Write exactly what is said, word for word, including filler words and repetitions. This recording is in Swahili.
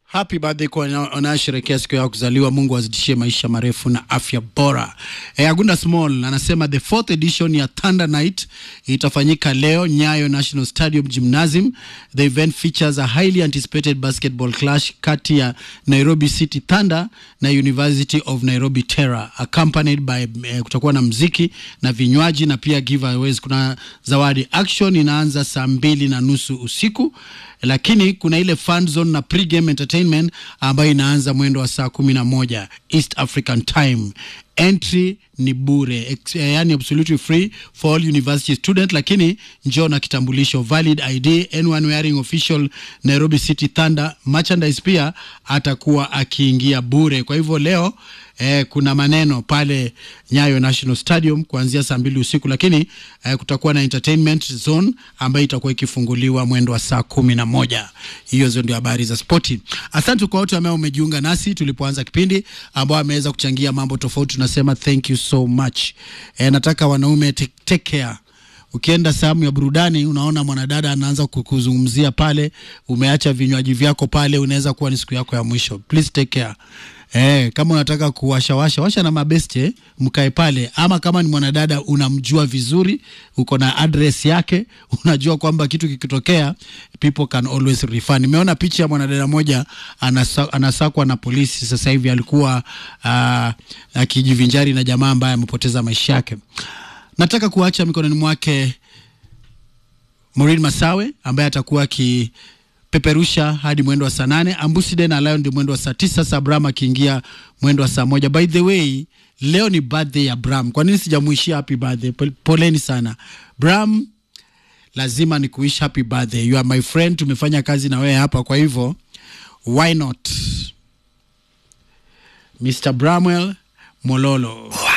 Happy birthday kwa wanaosherehekea siku ya kuzaliwa. Mungu azidishie maisha marefu na afya bora. E, Agunda Small anasema the fourth edition ya Thunder Night itafanyika leo Nyayo National Stadium Gymnasium. The event features a highly anticipated basketball clash kati ya Nairobi City Thunder na University of Nairobi Terra, accompanied by eh, kutakuwa na mziki na vinywaji na pia giveaways. Kuna zawadi. Action inaanza saa mbili na nusu usiku, lakini kuna ile fan zone na pre-game entertainment ambayo inaanza mwendo wa saa kumi na moja East African Time. Entry ni bure, yani absolutely free for all university student, lakini njoo na kitambulisho, valid I D, anyone wearing official Nairobi City Thunder merchandise pia atakuwa akiingia bure. Kwa hivyo leo eh, kuna maneno pale Nyayo National Stadium kuanzia saa mbili usiku, lakini eh, kutakuwa na entertainment zone ambayo itakuwa ikifunguliwa mwendo wa saa kumi na moja. Hiyo ndio habari za sporti. Asante kwa wote ambao umejiunga nasi tulipoanza kipindi, ambao ameweza kuchangia mambo tofauti. Tunasema thank you so much. Eh, nataka wanaume take, take care. Ukienda sehemu ya burudani unaona mwanadada anaanza kukuzungumzia pale, umeacha vinywaji vyako pale, unaweza kuwa ni siku yako ya mwisho. Please take care. Eh, kama unataka kuwasha washa washa na mabeste, mkae pale. Ama kama ni mwanadada unamjua vizuri, uko na address yake, unajua kwamba kitu kikitokea people can always refer. Nimeona picha ya mwanadada moja anasa, anasakwa na polisi sasa hivi, alikuwa uh, akijivinjari na jamaa ambaye amepoteza maisha yake. Nataka kuacha mikononi mwake Maureen Masawe ambaye atakuwa ki peperusha hadi mwendo wa saa nane. Ambuside na Lion ndio mwendo wa saa tisa. Sabrama akiingia mwendo wa saa moja. By the way, leo ni birthday ya Bram. Kwa nini sijamuishia happy birthday? Poleni sana Bram, lazima ni kuishi happy birthday. You are my friend, tumefanya kazi na wewe hapa, kwa hivyo why not? Mister Bramwell Mololo.